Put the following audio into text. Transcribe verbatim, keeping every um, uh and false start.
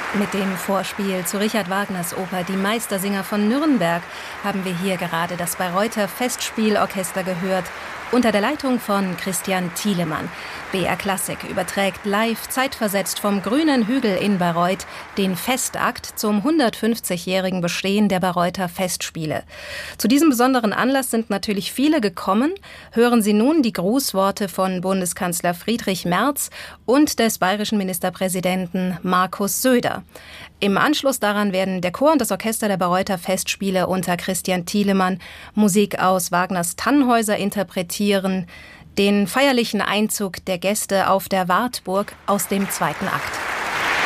Mit dem Vorspiel zu Richard Wagners Oper Die Meistersinger von Nürnberg haben wir hier gerade das Bayreuther Festspielorchester gehört, unter der Leitung von Christian Thielemann. B R Klassik überträgt live zeitversetzt vom grünen Hügel in Bayreuth den Festakt zum hundertfünfzigjährigen Bestehen der Bayreuther Festspiele. Zu diesem besonderen Anlass sind natürlich viele gekommen. Hören Sie nun die Grußworte von Bundeskanzler Friedrich Merz und des bayerischen Ministerpräsidenten Markus Söder. Im Anschluss daran werden der Chor und das Orchester der Bayreuther Festspiele unter Christian Thielemann Musik aus Wagners Tannhäuser interpretieren, den feierlichen Einzug der Gäste auf der Wartburg aus dem zweiten Akt.